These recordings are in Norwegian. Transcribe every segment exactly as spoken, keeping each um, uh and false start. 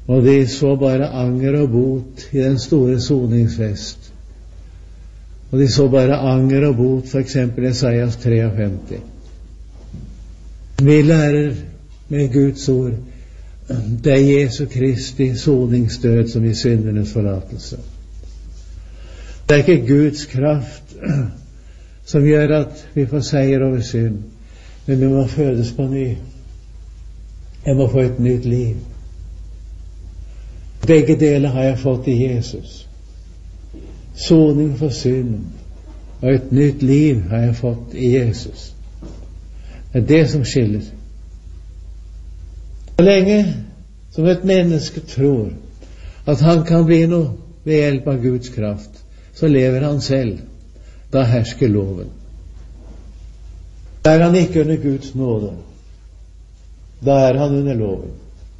Og de så bare anger og bot i den store soningsfest. Og de så bare anger og bot, for eksempel Esaias femtitre. Vi lærer med Guds ord, det er Jesu Kristi soningsdød som gir syndernes forlatelse. Det er ikke Guds kraft som gjør at vi får seier over synd, men vi må fødes på ny. Jeg må få et nytt liv. Begge deler har jeg fått i Jesus. Soning for synd og et nytt liv har jeg fått i Jesus. Det er det som skiller. Så lenge som et menneske tror at han kan bli noe ved hjelp av Guds kraft, så lever han selv. Da hersker loven. Da er han ikke under Guds nåde. Da er han under loven.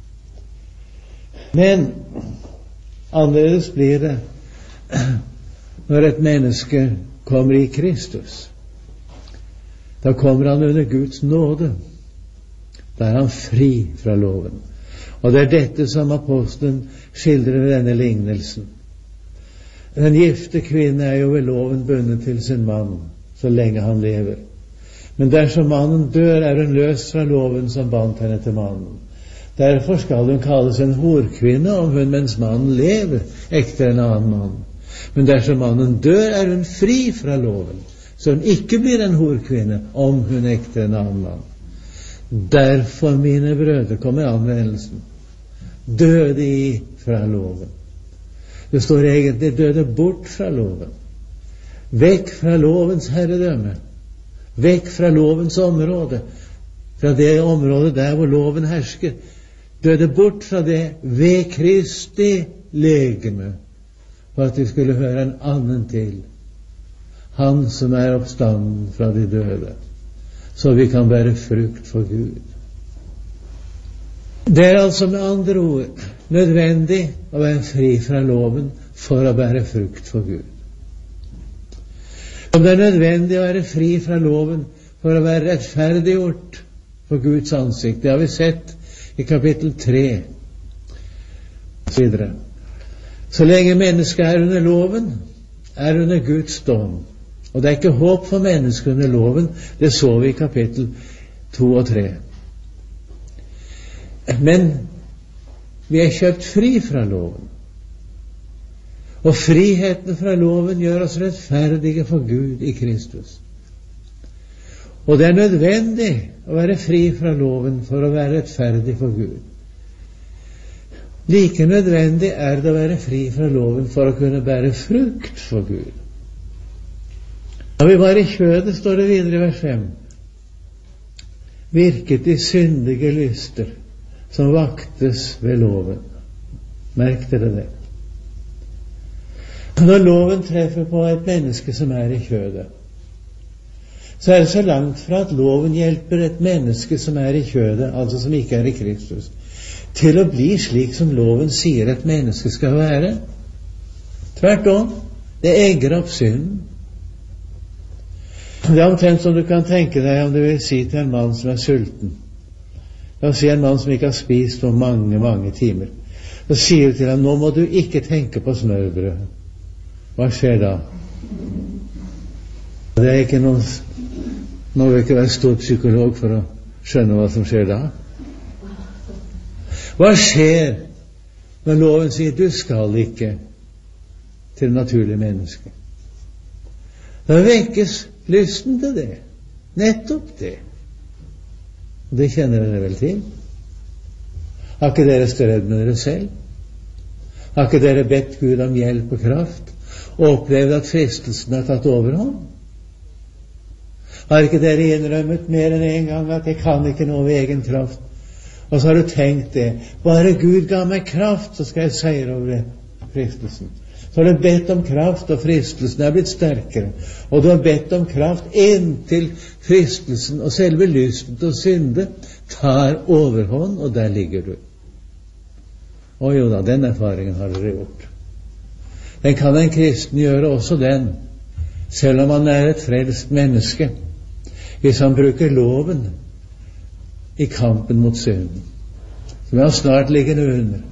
Men annerledes blir det når et menneske kommer i Kristus. Da kommer han under Guds nåde. Da er han fri fra loven. Og det er dette som apostelen skildrer i denne lignelsen. Den gifte kvinne er jo ved loven bundet til sin mann så lenge han lever. Men dersom mannen dør, er hun løst fra loven som bandt henne til mannen. Derfor skal hun kalles en horkvinne om hun mens mannen lever ekte en annen mann. Men dersom mannen dør, er hun fri fra loven, så hun ikke blir en horkvinne om hun ekte en annen mann. Derfor, mine brødre, kommer anvendelsen. Døde i fra loven. Det står egentlig døde bort fra loven. Vekk fra lovens herredømme. Vekk fra lovens område. Fra det området der hvor loven hersker. Døde bort fra det ved Kristi legeme, for at vi skulle høre en annen til. Han som er oppstanden fra de døde, så vi kan bære frukt for Gud. Det er altså med andre ord nødvendig å være fri fra loven for å bære frukt for Gud. Om det er nødvendig å være fri fra loven for å være rettferdiggjort for Guds ansikt, det har vi sett i kapittel tre. Så videre. Så lenge mennesket er under loven, er under Guds dom. Og det er ikke håp for mennesker under loven, det så vi i kapittel to og tre. Men vi er kjøpt fri fra loven. Og friheten fra loven gjør oss rettferdige for Gud i Kristus. Og det er nødvendig å være fri fra loven for å være rettferdig for Gud. Like nødvendig er det å være fri fra loven for å kunne bære frukt for Gud. Da vi var i kjødet, står det videre i vers fem, virket de syndige lyster som vaktes ved loven. Merk dere det. Når loven treffer på et menneske som er i kjødet, så er det så langt fra at loven hjelper et menneske som er i kjødet, altså som ikke er i Kristus, til å bli slik som loven sier et menneske skal være. Tvert om, det egger opp synden. Det er omtrent som du kan tenke deg om du vil si til en mann som er sulten. La oss si en mann som ikke har spist på mange, mange timer. Så sier du til ham, nå må du ikke tenke på smørbrød. Hva skjer da? Det er ikke noen, nå vil ikke være stor psykolog for å skjønne hva som skjer da. Hva skjer når loven sier du skal ikke til naturlige mennesker? Da vekkes lysten til det. Nettopp det. Det kjenner dere vel til. Har ikke dere strevd med dere selv? Har ikke dere bedt Gud om hjelp og kraft, og opplevd at fristelsen har tatt overhånd? Har ikke dere innrømmet mer enn en gang at jeg kan ikke nå ved egen kraft? Og så har du tenkt det. Bare Gud ga meg kraft, så skal jeg seire over fristelsen. Så har du bedt om kraft, og fristelsen er blitt sterkere. Og du har bedt om kraft inntil fristelsen og selve lysten til å synde tar overhånd, og der ligger du. Å jo da, den erfaringen har dere gjort. Den kan en kristen gjøre også den, selv om han er et frelst menneske, hvis han bruker loven i kampen mot synden, som han snart ligger under.